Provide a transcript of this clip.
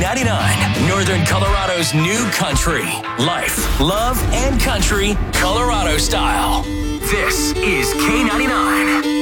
K99, Northern Colorado's new country. Life, love, and country, Colorado style. This is K99.